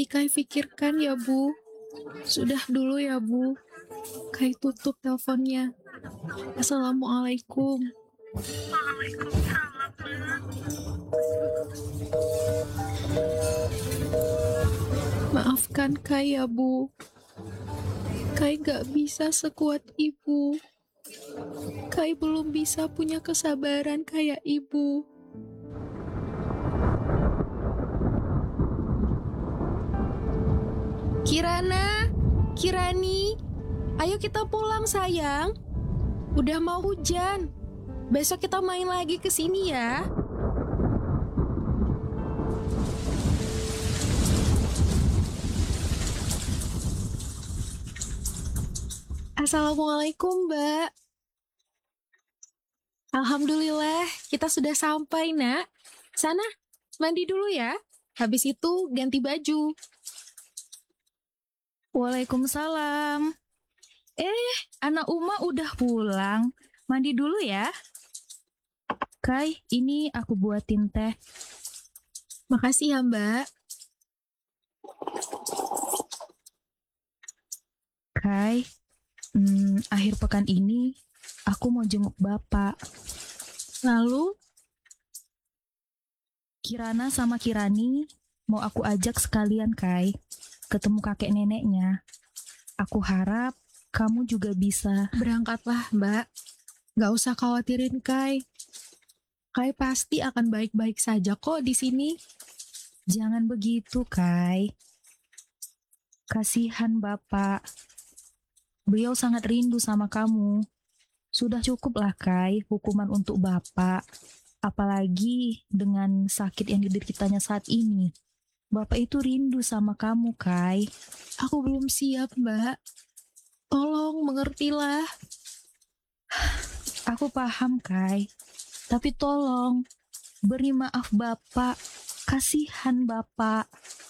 Nanti Kai pikirkan ya Bu. Sudah dulu ya Bu. Kai tutup teleponnya. Assalamualaikum. Maafkan Kai ya Bu. Kai gak bisa sekuat Ibu. Kai belum bisa punya kesabaran kayak Ibu. Kirana, Kirani, ayo kita pulang sayang. Udah mau hujan. Besok kita main lagi ke sini ya. Assalamualaikum, Mbak. Alhamdulillah, kita sudah sampai, Nak. Sana, mandi dulu ya. Habis itu ganti baju. Waalaikumsalam. Anak Uma udah pulang. Mandi dulu ya. Kai, ini aku buatin teh. Makasih ya, Mbak. Kai, akhir pekan ini aku mau jenguk Bapak. Lalu, Kirana sama Kirani mau aku ajak sekalian, Kai. Ketemu kakek neneknya. Aku harap kamu juga bisa. berangkatlah, Mbak. Gak usah khawatirin Kai. Kai pasti akan baik-baik saja kok di sini. Jangan begitu, Kai. Kasihan Bapak. Beliau sangat rindu sama kamu. Sudah cukuplah, Kai, hukuman untuk Bapak. Apalagi dengan sakit yang dideritanya saat ini. Bapak itu rindu sama kamu, Kai. Aku belum siap, Mbak. Tolong mengertilah. Aku paham, Kai. Tapi tolong, beri maaf Bapak. Kasihan Bapak.